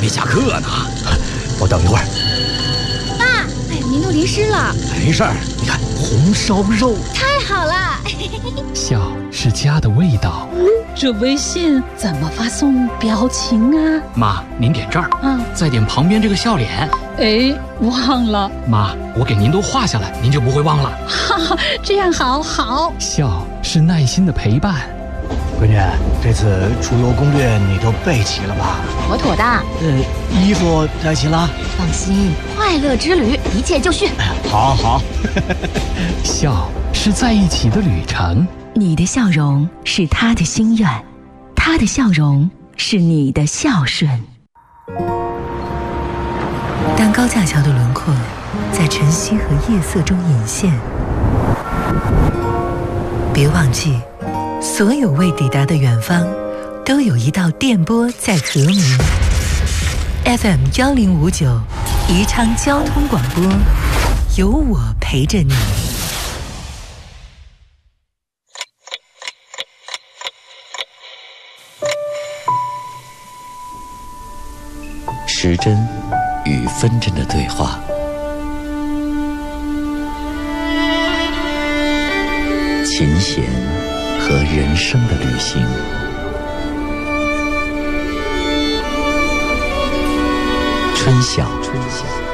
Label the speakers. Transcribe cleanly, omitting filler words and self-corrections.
Speaker 1: 没下课呢。
Speaker 2: 我等一会儿。
Speaker 3: 爸，哎呀，您都淋湿了。
Speaker 2: 没事儿，你看红烧肉，
Speaker 3: 太好了。
Speaker 4: 笑是家的味道。
Speaker 5: 这微信怎么发送表情啊？
Speaker 1: 妈，您点这儿
Speaker 5: 啊，
Speaker 1: 再点旁边这个笑脸。
Speaker 5: 哎，忘了。
Speaker 1: 妈，我给您都画下来，您就不会忘了。
Speaker 5: 哈哈，这样好。
Speaker 4: 笑是耐心的陪伴。
Speaker 2: 闺女，这次出游攻略你都备齐了吧？
Speaker 3: 妥的。
Speaker 2: 衣服带齐了？
Speaker 3: 放心，快乐之旅一切就绪。
Speaker 2: 好。
Speaker 4: 笑是在一起的旅程。
Speaker 6: 你的笑容是他的心愿，他的笑容是你的孝顺。当高架桥的轮廓在晨曦和夜色中隐现，别忘记，所有未抵达的远方，都有一道电波在和鸣。FM 1059，宜昌交通广播，有我陪着你。
Speaker 7: 时针与分针的对话，琴弦和人生的旅行，春晓